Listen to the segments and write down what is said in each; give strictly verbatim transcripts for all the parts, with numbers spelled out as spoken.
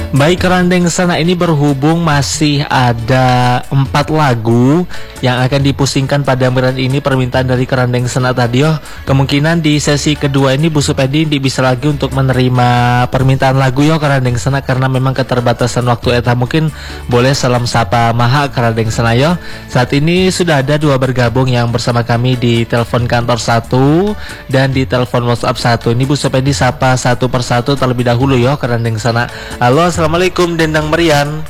Baik Kerandeng Sana, ini berhubung masih ada empat lagu yang akan dipusingkan pada bulan ini permintaan dari Kerandeng Sana tadi oh. Kemungkinan di sesi kedua ini Bu Supedi bisa lagi untuk menerima permintaan lagu yo Kerandeng Sana, karena memang keterbatasan waktu eta. Mungkin boleh salam sapa maha Kerandeng Sana yo. Saat ini sudah ada dua bergabung yang bersama kami di telepon kantor satu dan di telepon WhatsApp satu. Ini Bu Supedi sapa satu persatu terlebih dahulu yo Kerandeng Sana. Halo, assalamualaikum Dendang Merian.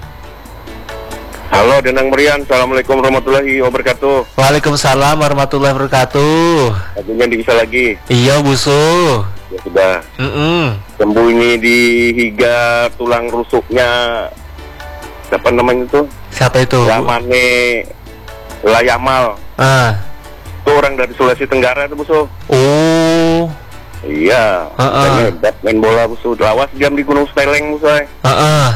Halo Dendang Merian, assalamualaikum warahmatullahi wabarakatuh. Waalaikumsalam warahmatullahi wabarakatuh. Lagunya bisa lagi. Iya Busu. Ya sudah. Mm-mm. Sembunyi di higa tulang rusuknya. Siapa namanya itu? Siapa itu? Ramane Layamal. Ah. Itu orang dari Sulawesi Tenggara itu Busu. Oh. Iya, uh-uh. hebat main bola Busu. Lawas jam di Gunung Steleng Busu. Uh-uh.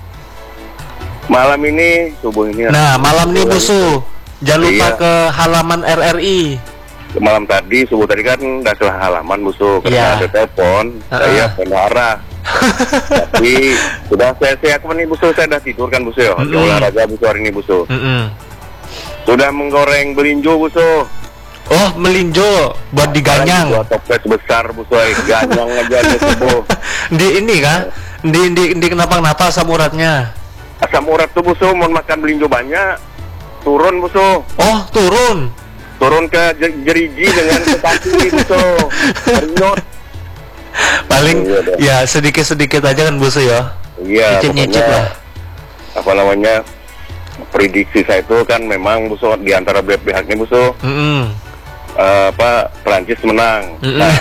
Malam ini, subuh ini. Nah, malam ini Busu. Jangan lupa iya. ke halaman R R I. Malam tadi, subuh tadi kan udah ke halaman Busu. Karena yeah. ada telepon, uh-uh. saya pindah arah. Tapi sudah saya saya nih Busu, saya udah tidur kan Busu ya. Mm-hmm. Olahraga Busu hari ini Busu. Mm-hmm. Sudah menggoreng belinjo Busu. Oh, melinjo buat diganyang. Buat toples besar Bu Soy, ganyang aja Bu. Di ini kan? Di di di kenapa-kenapa asam uratnya? Asam urat tuh Bu So, mau makan melinjo banyak. Turun Bu So. Oh, turun. Turun ke jeriji dengan ke kaki Bu So. Renyot. Paling oh, iya, ya sedikit-sedikit aja kan Bu So ya. Iya, nyicip lah. Apa namanya? Prediksi saya itu kan memang Bu So, di antara pihaknya Bu So. Mm-hmm. Uh, apa Prancis menang. Mm-hmm. Nah,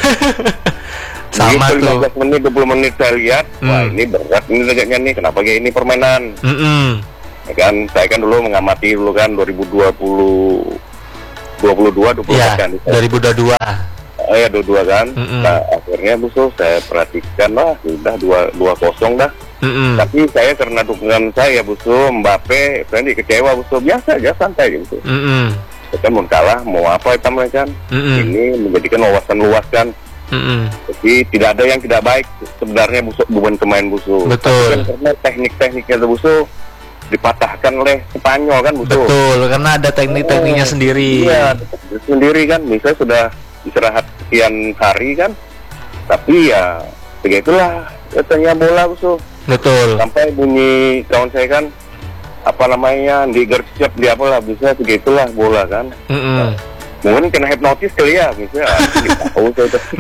sama tuh. lima belas menit, dua puluh menit saya lihat, mm. wah ini berat ini leganya nih. Kenapa kayak ini permainan? Mm-hmm. Ya kan, saya kan dulu mengamati dulu kan dua ribu dua puluh, dua puluh dua, dua puluh ya, kan. dua ribu dua puluh dua. Oh ya, dua puluh dua kan. Mm-hmm. Nah, akhirnya Bu So, saya perhatikan lah, sudah dua dua kosong dah. Mm-hmm. Tapi saya karena dukungan saya Bu So, Mbappe, saya kecewa Bu So, biasa aja santai gitu. Mm-hmm. Kan mau kalah, mau apa itu mereka kan. Mm-hmm. Ini menjadikan wawasan luas kan. Mm-hmm. Jadi tidak ada yang tidak baik sebenarnya Busu, bukan pemain Busu. Betul. Kan karena teknik-tekniknya Busu dipatahkan oleh Spanyol kan Busu. Betul, karena ada teknik-tekniknya oh, sendiri. Iya, sendiri kan. Misalnya sudah istirahat sekian hari kan. Tapi ya begitulah katanya bola Busu. Betul. Sampai bunyi kawan saya kan, apa namanya, di gercep di apa lah, bisa begitulah bola kan. Mm-hmm. Nah, mungkin kena hipnotis kali ya, misalnya tahu saya itu.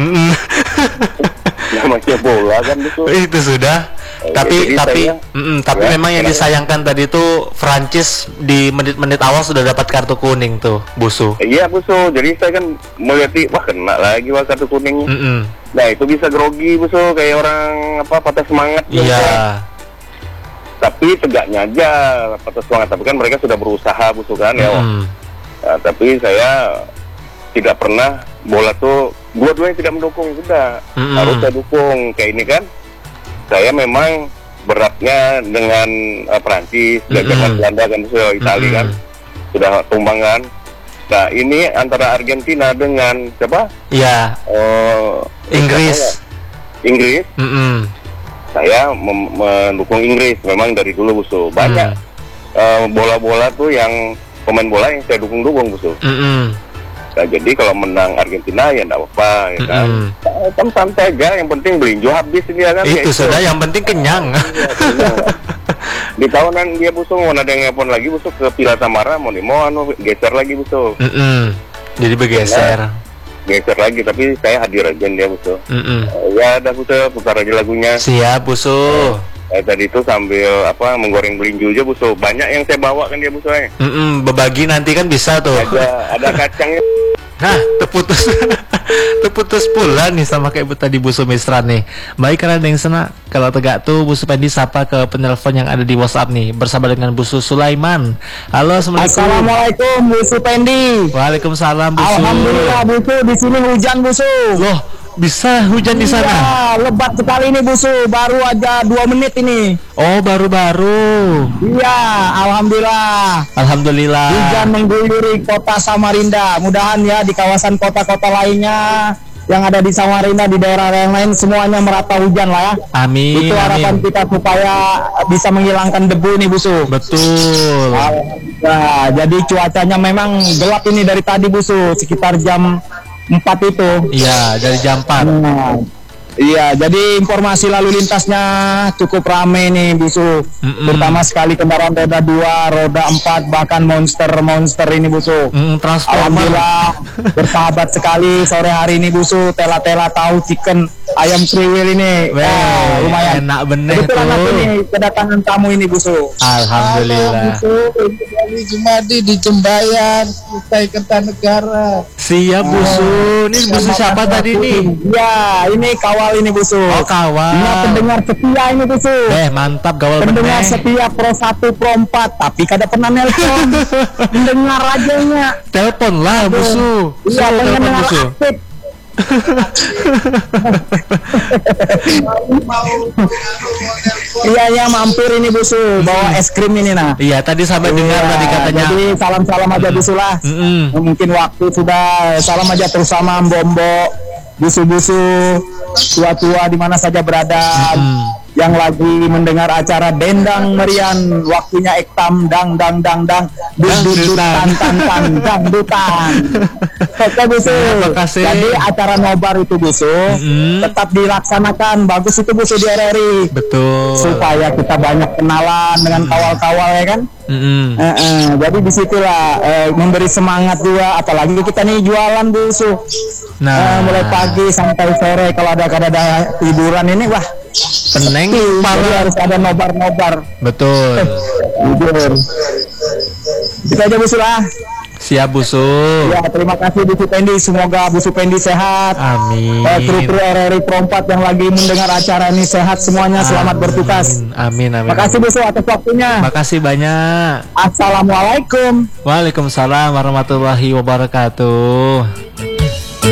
Namanya bola kan itu. Itu sudah. Eh, tapi tapi saya, mm, tapi ya, memang yang disayangkan tadi itu Prancis di menit-menit awal sudah dapat kartu kuning tuh, Busu. Iya Busu, jadi saya kan melihat, wah kena lagi wah kartu kuning. Mm-hmm. Nah itu bisa grogi Busu, kayak orang apa patah semangat. Iya. Yeah. Tapi tegaknya aja patah semangat, tapi kan mereka sudah berusaha Busu kan ya. Mm. Nah, tapi saya tidak pernah bola tuh dua-duanya tidak mendukung, sudah mm. harus saya dukung. Kayak ini kan saya memang beratnya dengan uh, Prancis, jajakan mm. Belanda kan, Italia mm. kan sudah tumbang kan. Nah ini antara Argentina dengan siapa? Iya. Uh, Inggris. Inggris. Mm-mm. Saya mem- mendukung Inggris memang dari dulu Busu. Banyak hmm. uh, bola-bola tuh yang pemain bola yang saya dukung-dukung Busu. Mm-hmm. Nah, jadi kalau menang Argentina ya enggak apa-apa ya kan. Mm-hmm. Nah, santai aja, yang penting belinjo habis dia kan. Itu sudah itu. Yang penting kenyang. Ya, di tahunan dia Busu mau ada yang nelpon lagi Busu ke Pila Tamara, mau di mau anu geser lagi Busu. Mm-hmm. Jadi bergeser. Nah, geser lagi, tapi saya hadir aja dia Busu. Mm-hmm. Uh, ya ada Busu, putar aja lagunya. Siap Busu. Uh, eh, tadi itu sambil apa menggoreng belinju aja Busu. Banyak yang saya bawa kan dia Busu. Eh. Mm-hmm. Berbagi nanti kan bisa tuh. Ada ada kacangnya. Nah, terputus terputus pula nih sama kayak tadi Busu Misra nih. Baik, karena ada yang sana kalau tegak tuh Bu Supedi sapa ke penelpon yang ada di WhatsApp nih bersama dengan Busu Sulaiman. Halo, assalamualaikum. Assalamualaikum Bu Supedi. Waalaikumsalam Busu. Alhamdulillah Busu, di sini hujan Busu. Loh, bisa hujan di sana? Iya, lebat sekali ini Busu, baru aja dua menit ini. Oh, baru-baru. Iya, alhamdulillah. Alhamdulillah. Hujan mengguyuri kota Samarinda. Mudahan ya di kawasan kota-kota lainnya yang ada di Samarinda, di daerah yang lain semuanya merata hujan lah ya. Amin. Itu harapan amin. kita supaya bisa menghilangkan debu nih Busu. Betul. Nah, jadi cuacanya memang gelap ini dari tadi Busu, sekitar jam empat itu. Iya, dari jam empat. Nah, iya, jadi informasi lalu lintasnya cukup ramai nih Busu. Mm-mm. Terutama sekali kendaraan roda dua, roda empat, bahkan monster-monster ini Busu. Mm, transformer. Alhamdulillah bersahabat sekali sore hari ini Busu. Tela-tela tahu chicken ayam kriwil ini. Weh, Ah, lumayan. enak bener Kebetulan tuh. aku nih kedatangan tamu ini Busu. Alhamdulillah. Dari Jumadi di Jembayan, Kutai Kertanegara. Siap Busu. Ini Busu siapa tadi nih? Ya, ini kawal ini Busu. Oh, kawal. Ini pendengar setia ini Busu. Eh, mantap gawal Pendengar bener. setia Pro satu, Pro empat, tapi kada pernah nelpon. Mendengar aja nya. Telepon lah Busu. Iya, Suruh telepon pendengar Busu. aktif. Iya ya, mampir ini Busu, bawa es krim ini nah. Iya, tadi sampai dengar Iya, tadi katanya. Jadi salam-salam aja Busu lah. Mm-mm. Mungkin waktu sudah, salam aja terus sama Mbombo, busu-busu, tua-tua di mana saja berada, yang lagi mendengar acara Dendang Merian, waktunya ektam dang dang dang dang, dut dut dut tan tan tan dang dutan. Oke Busu. Terima kasih. Jadi acara nobar itu Busu Mm-mm. tetap dilaksanakan, bagus itu Busu di R R I. Betul. Supaya kita banyak kenalan dengan kawal-kawal ya kan. Mm-mm. Eh, eh, jadi disitulah eh, memberi semangat juga, apalagi kita nih jualan Busu. Nah, Eh, mulai pagi sampai sore kalau ada kada ada hiburan ini wah peneng jadi parah. harus ada nobar-nobar. Betul. Jujur. Itu aja Busu lah. Siap Busu. Ya, terima kasih Busu Pendi, semoga Busu Pendi sehat. Amin. Eh, kru-kru R R I Pro empat yang lagi mendengar acara ini sehat semuanya, selamat bertugas. Amin, amin. Makasih Busu atas waktunya. Makasih banyak. Assalamualaikum. Waalaikumsalam warahmatullahi wabarakatuh.